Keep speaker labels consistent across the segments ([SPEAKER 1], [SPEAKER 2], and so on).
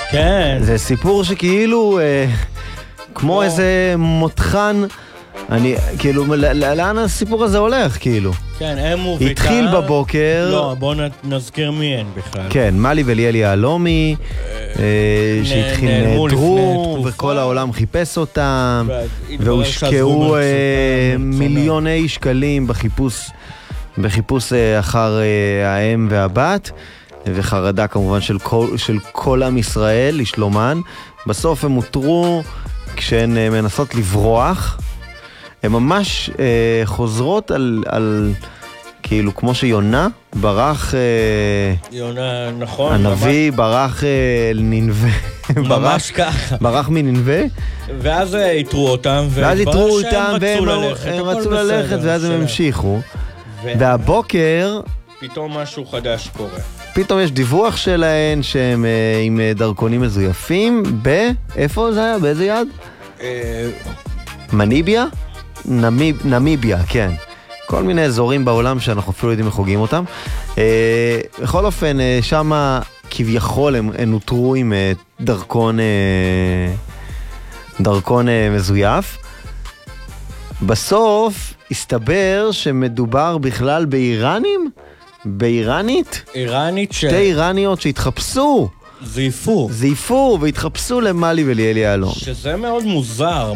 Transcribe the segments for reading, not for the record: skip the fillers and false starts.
[SPEAKER 1] כן.
[SPEAKER 2] זה סיפור שכאילו, כמו איזה מותחן, כאילו, לאן הסיפור הזה הולך, כאילו?
[SPEAKER 1] כן, הם וביתר.
[SPEAKER 2] התחיל בבוקר.
[SPEAKER 1] לא, בואו נזכיר מי אין בכלל.
[SPEAKER 2] כן, מלי וליאל יהלומי, שהתחיל נעדרו, וכל העולם חיפש אותם, והושקעו מיליוני שקלים בחיפוש אחר האם והבת, וחרדה כמובן של כל עם ישראל לשלומן. בסוף הם הותרו כשהן מנסות לברוח. הן ממש חוזרות על כאילו כמו שיונה ברח,
[SPEAKER 1] יונה, נכון.
[SPEAKER 2] הנביא ברח לנינווה.
[SPEAKER 1] ממש ככה.
[SPEAKER 2] ברח מנינווה.
[SPEAKER 1] ואז יתרו אותם.
[SPEAKER 2] ואז יתרו אותם והם רצו ללכת ואז הם המשיכו. והבוקר
[SPEAKER 1] פתאום משהו חדש קורה.
[SPEAKER 2] פתאום יש דיווח שלהן שהם עם דרכונים מזויפים. איפה זה היה? באיזה יד? מניביה? נמיביה, כן. כל מיני אזורים בעולם שאנחנו אפילו יודעים מחוגים אותם. בכל אופן, שם כביכול הם נותרו עם דרכון מזויף. בסוף הסתבר שמדובר בכלל באיראנים? באיראנית?
[SPEAKER 1] איראנית
[SPEAKER 2] שתי איראניות שהתחפשו. זייפו והתחפשו למלי וליאל יהלומי.
[SPEAKER 1] שזה מאוד מוזר.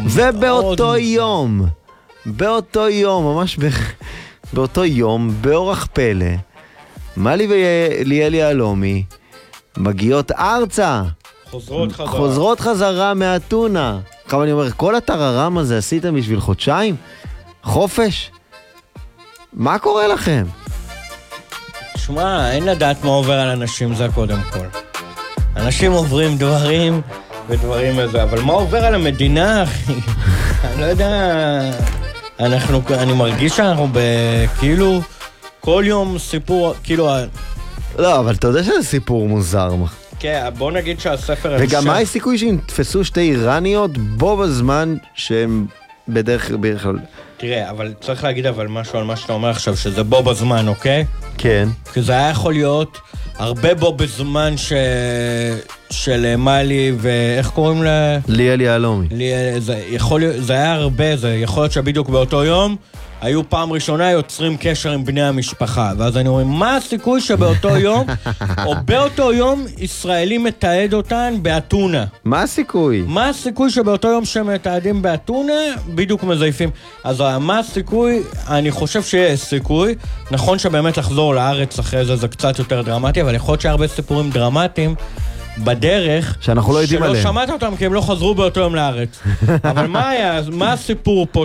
[SPEAKER 2] באותו יום, ממש באותו יום, באורח פלא, מלי וליאל יהלומי מגיעות ארצה. חוזרות חזרה מאתונה. עכשיו אני אומר, כל הטררם הזה עשיתם בשביל חודשיים? חופש? מה קורה לכם?
[SPEAKER 1] תשמע, אין לדעת מה עובר על אנשים, זה קודם כל. אנשים עוברים דברים ודברים הזה, אבל מה עובר על המדינה, אחי? אני לא יודע... אני מרגיש שאנחנו כאילו כל יום סיפור, כאילו...
[SPEAKER 2] לא, אבל אתה יודע שזה סיפור מוזר.
[SPEAKER 1] כן, בוא נגיד שהספר...
[SPEAKER 2] וגם מה הסיכוי שתפסו שתי איראניות בו בזמן שהם בדרך כלל...
[SPEAKER 1] תראה, אבל צריך להגיד אבל משהו על מה שאתה אומר עכשיו, שזה בו בזמן, אוקיי?
[SPEAKER 2] כן.
[SPEAKER 1] כי זה היה יכול להיות הרבה בו בזמן של מלי ואיך קוראים לה?
[SPEAKER 2] ליאל יהלומי.
[SPEAKER 1] זה היה הרבה, זה יכול להיות שבדיוק באותו יום היו פעם ראשונה יוצרים קשר עם בני המשפחה, ואז אני אומר, מה הסיכוי שבאותו יום, או באותו יום ישראלי מתעד אותן באתונה?
[SPEAKER 2] מה הסיכוי?
[SPEAKER 1] מה הסיכוי שבאותו יום שהם מתעדים באתונה, בדיוק מזייפים? אז מה הסיכוי? אני חושב שיש סיכוי. נכון שבאמת לחזור לארץ אחרי זה קצת יותר דרמטי, אבל יכול להיות שהרבה סיפורים דרמטיים בדרך,
[SPEAKER 2] שאנחנו לא יודעים עליהם.
[SPEAKER 1] שלא שמעת אותם כי הם לא חזרו באותו יום לארץ. אבל מה הסיפור פה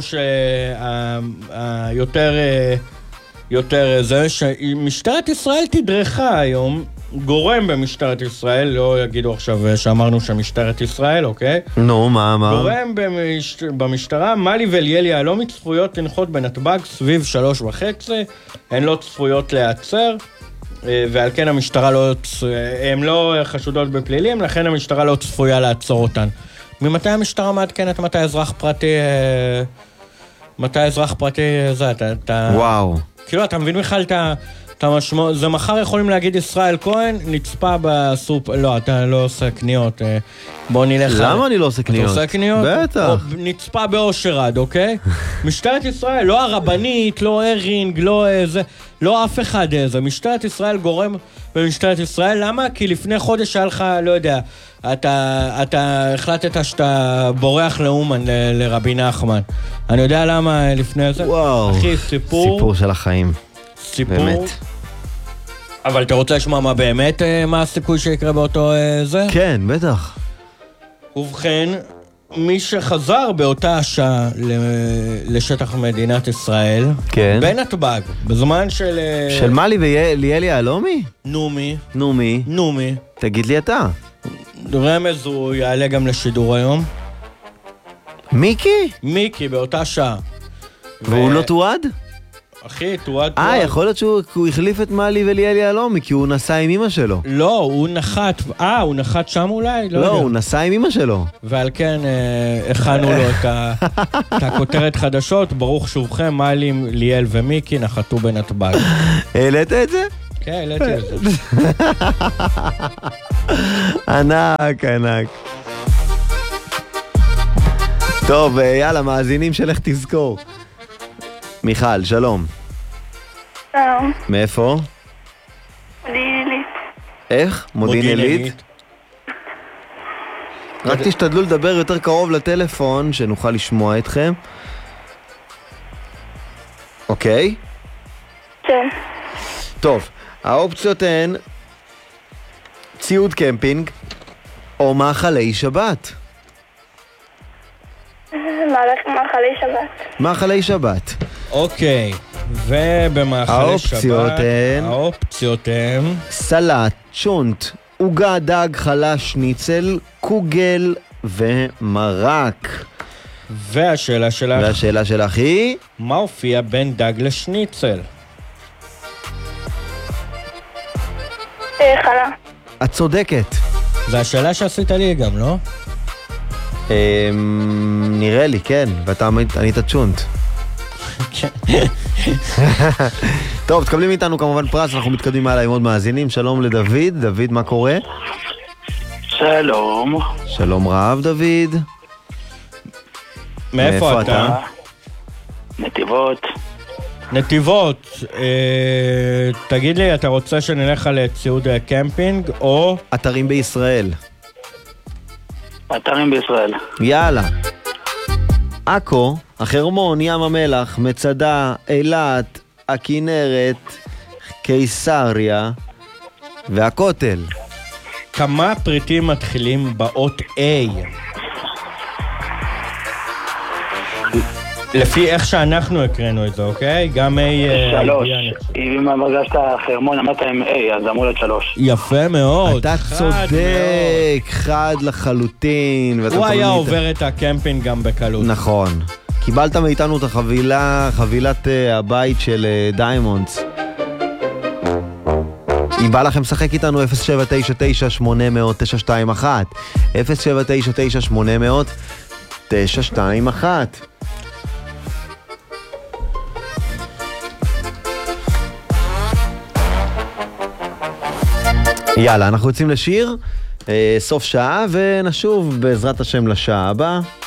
[SPEAKER 1] יותר זה, שמשטרת ישראל תדרכה היום, גורם במשטרת ישראל, לא יגידו עכשיו שאמרנו שמשטרת ישראל, אוקיי?
[SPEAKER 2] נו, מה?
[SPEAKER 1] גורם במשטרה, מלי וליאל יהלומי צפויות לנחות בנתב"ג סביב 3:30, הן לא צפויות להיעצר, ועל כן המשטרה הם לא חשודות בפלילים, לכן המשטרה לא צפויה לעצור אותן. ממתי המשטרה מעדכנת מתי אזרח פרטי זה, אתה...
[SPEAKER 2] וואו.
[SPEAKER 1] כאילו, אתה מבין בכלל את המשמעות, זה מחר יכולים להגיד ישראל כהן, נצפה בסופ... לא, אתה לא עושה קניות, בוא נלך...
[SPEAKER 2] למה אני לא עושה קניות?
[SPEAKER 1] אתה עושה קניות?
[SPEAKER 2] בטח.
[SPEAKER 1] נצפה באושרד, אוקיי? משטרת ישראל, לא הרבנית, לא הרינג, לא איזה, לא אף אחד איזה. משטרת ישראל גורם במשטרת ישראל, למה? כי לפני חודש היה לך, לא יודע, אתה החלטת שאתה בורח לאומן לרבי נחמן. אני יודע למה לפני זה.
[SPEAKER 2] וואו.
[SPEAKER 1] אחי, סיפור
[SPEAKER 2] של החיים.
[SPEAKER 1] סיפור.
[SPEAKER 2] באמת.
[SPEAKER 1] אבל אתה רוצה לשמוע מה באמת, מה הסיכוי שיקרה באותו זה?
[SPEAKER 2] כן, בטח.
[SPEAKER 1] ובכן, מי שחזר באותה השעה לשטח מדינת ישראל,
[SPEAKER 2] כן.
[SPEAKER 1] בנתב"ג, בזמן של...
[SPEAKER 2] של מלי וליאל יהלומי?
[SPEAKER 1] נומי.
[SPEAKER 2] תגיד לי אתה.
[SPEAKER 1] רמז הוא יעלה גם לשידור היום. מיקי, באותה שעה.
[SPEAKER 2] והוא לא תועד?
[SPEAKER 1] אחי, תועד.
[SPEAKER 2] יכול להיות שהוא החליף את מלי וליאל יהלומי, כי הוא נסע עם אמא שלו.
[SPEAKER 1] לא, הוא נחת שם אולי?
[SPEAKER 2] לא, הוא נסע עם אמא שלו.
[SPEAKER 1] ועל כן הכנו לו את הכותרת חדשות, ברוך שובכם, מלי, ליאל ומיקי נחתו בנתב"ג.
[SPEAKER 2] העלית את זה?
[SPEAKER 1] כן, העליתי את זה.
[SPEAKER 2] ענק, ענק. טוב, יאללה, מאזינים שלך תזכור. מיכל, שלום.
[SPEAKER 3] שלום.
[SPEAKER 2] מאיפה?
[SPEAKER 3] מודיעין עילית.
[SPEAKER 2] איך? מודיעין עילית? רק תשתדלו לדבר יותר קרוב לטלפון, שנוכל לשמוע אתכם. אוקיי?
[SPEAKER 3] כן.
[SPEAKER 2] טוב, האופציות הן ציוד קמפינג או מאכלי שבת.
[SPEAKER 3] מאכלי שבת.
[SPEAKER 2] מאכלי שבת.
[SPEAKER 1] אוקיי, ובמאכלי שבת... האופציות הן...
[SPEAKER 2] סלט, צ'ונט, עוגה, דג, חלה, שניצל, קוגל ומרק.
[SPEAKER 1] והשאלה שלך
[SPEAKER 2] היא...
[SPEAKER 1] מה הופיע בין דג לשניצל?
[SPEAKER 3] חלה.
[SPEAKER 2] את צודקת.
[SPEAKER 1] זה השאלה שעשית לי גם, לא?
[SPEAKER 2] נראה לי, כן. ואתה ענית צ'ונט. טוב, תקבלים איתנו כמובן פרס, אנחנו מתקדמים הלאה עם עוד מאזינים. שלום לדוד. דוד, מה קורה?
[SPEAKER 4] שלום.
[SPEAKER 2] שלום רב, דוד.
[SPEAKER 1] מאיפה אתה?
[SPEAKER 4] נתיבות.
[SPEAKER 1] נתיבות. תגיד לי, אתה רוצה שנלך על ציוד קמפינג או...
[SPEAKER 2] אתרים בישראל.
[SPEAKER 4] אתרים בישראל.
[SPEAKER 2] יאללה. עכו, החרמון, ים המלח, מצדה, אילת, הכנרת, קיסריה והכותל.
[SPEAKER 1] כמה פריטים מתחילים באות A? לפי איך שאנחנו הקראנו את זה, אוקיי? גם A...
[SPEAKER 4] 3. אם אמרת חרמון, אמרת עם A, אז אמרו להיות 3.
[SPEAKER 1] יפה מאוד.
[SPEAKER 2] אתה צודק, חד לחלוטין.
[SPEAKER 1] הוא היה עובר את הקמפינג גם בקלות.
[SPEAKER 2] נכון. קיבלת מאיתנו את חבילת הבית של דיימונדס. אם בא לכם לשחק איתנו 0799-800-921 0799-800-921. יאללה, אנחנו יוצאים לשיר, סוף שעה, ונשוב בעזרת השם לשעה הבאה.